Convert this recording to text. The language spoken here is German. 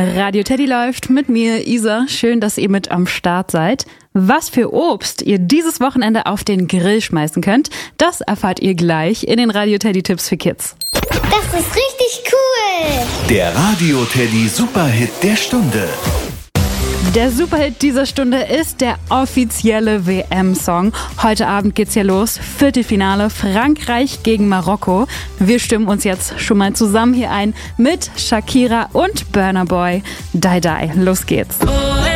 Radio Teddy läuft mit mir, Isa. Schön, dass ihr mit am Start seid. Was für Obst ihr dieses Wochenende auf den Grill schmeißen könnt, das erfahrt ihr gleich in den Radio Teddy Tipps für Kids. Das ist richtig cool! Der Radio Teddy Superhit der Stunde. Der Superhit dieser Stunde ist der offizielle WM-Song. Heute Abend geht's hier los. Viertelfinale Frankreich gegen Marokko. Wir stimmen uns jetzt schon mal zusammen hier ein mit Shakira und Burna Boy. Die Die. Los geht's.